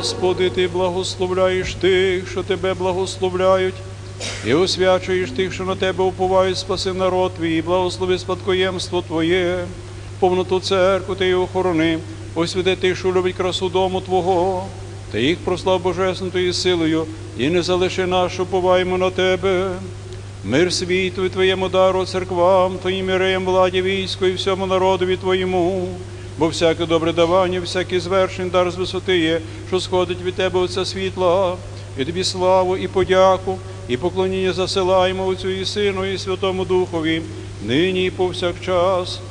Господи, Ти благословляєш тих, що Тебе благословляють, і освячуєш тих, що на Тебе уповають, спаси народ Твій, і благослови спадкоємство Твоє, повноту церкву Ти охорони, освяти тих, що люблять красу дому Твого, та їх прослав божественною силою, і не залиши нас, що уповаємо на Тебе. Мир світу і Твоєму дару, церквам, Твоїм іреям, владі, війську і всьому народові Твоєму. Бо всяке добре давання, всякий звершень дар з висоти є, що сходить від Тебе Отця світла, і Тобі славу, і подяку, і поклоніння засилаємо Отцю і Сину, і Святому Духові, нині і повсякчас,